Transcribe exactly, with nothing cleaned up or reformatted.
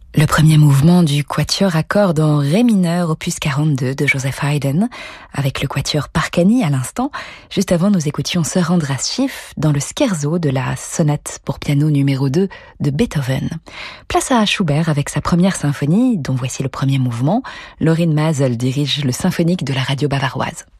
Le premier mouvement du quatuor à cordes en ré mineur opus quarante-deux de Joseph Haydn, avec le quatuor Parcani à l'instant. Juste avant, nous écoutions Sir Andras Schiff dans le scherzo de la sonate pour piano numéro deux de Beethoven. Place à Schubert avec sa première symphonie, dont voici le premier mouvement. Laurine Mazel dirige le symphonique de la radio bavaroise.